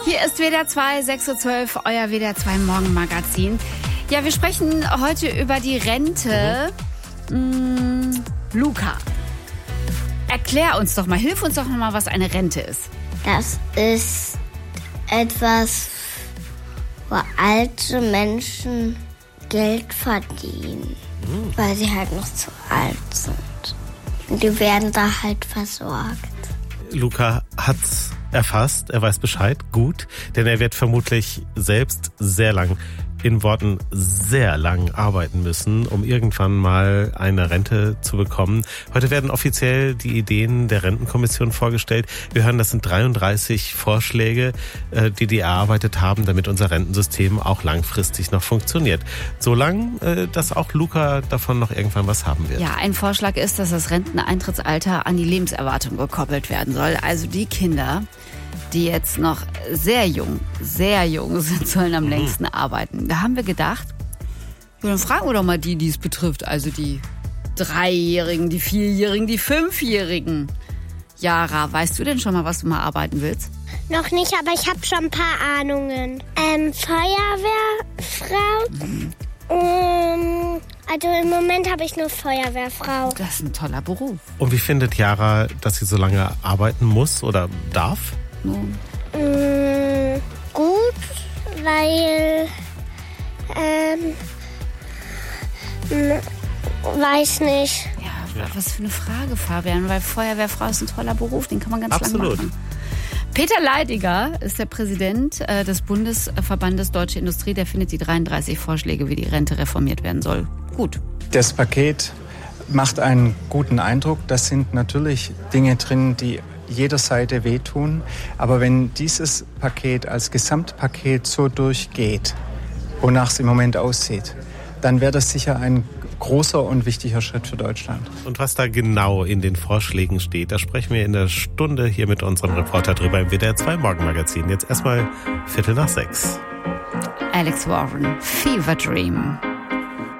Hier ist WDR 2, 6:12 Uhr, euer WDR 2 Morgenmagazin. Ja, wir sprechen heute über die Rente. Luca, erklär uns doch mal, hilf uns doch mal, was eine Rente ist. Das ist etwas, wo alte Menschen Geld verdienen, weil sie halt noch zu alt sind. Und die werden da halt versorgt. Luca hat's erfasst, er weiß Bescheid, gut, denn er wird vermutlich selbst sehr lang, in Worten sehr lang arbeiten müssen, um irgendwann mal eine Rente zu bekommen. Heute werden offiziell die Ideen der Rentenkommission vorgestellt. Wir hören, das sind 33 Vorschläge, die erarbeitet haben, damit unser Rentensystem auch langfristig noch funktioniert. So lang, dass auch Luca davon noch irgendwann was haben wird. Ja, ein Vorschlag ist, dass das Renteneintrittsalter an die Lebenserwartung gekoppelt werden soll. Also die Kinder, die jetzt noch sehr jung sind, sollen am längsten arbeiten. Da haben wir gedacht, dann fragen wir doch mal die es betrifft. Also die 3-Jährigen, die 4-Jährigen, die 5-Jährigen. Jara, weißt du denn schon mal, was du mal arbeiten willst? Noch nicht, aber ich habe schon ein paar Ahnungen. Feuerwehrfrau. Also im Moment habe ich nur Feuerwehrfrau. Das ist ein toller Beruf. Und wie findet Jara, dass sie so lange arbeiten muss oder darf? Gut, weil, weiß nicht. Ja, was für eine Frage, Fabian, weil Feuerwehrfrau ist ein toller Beruf, den kann man ganz lang machen. Peter Leidiger ist der Präsident des Bundesverbandes Deutsche Industrie, der findet die 33 Vorschläge, wie die Rente reformiert werden soll. Gut. Das Paket macht einen guten Eindruck. Das sind natürlich Dinge drin, die jeder Seite wehtun. Aber wenn dieses Paket als Gesamtpaket so durchgeht, wonach es im Moment aussieht, dann wäre das sicher ein großer und wichtiger Schritt für Deutschland. Und was da genau in den Vorschlägen steht, da sprechen wir in der Stunde hier mit unserem Reporter drüber im WDR 2 Morgenmagazin. Jetzt erstmal 5:45. Alex Warren, Fever Dream.